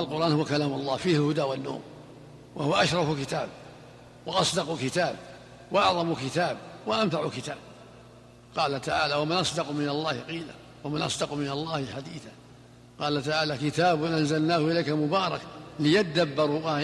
والقرآن هو كلام الله فيه هدى والنور، وهو أشرف كتاب وأصدق كتاب وأعظم كتاب وأنفع كتاب. قال تعالى: ومن أصدق من الله قيلا ومن أصدق من الله حديثا. قال تعالى: كتاب أنزلناه إليك مبارك ليدبروا آياته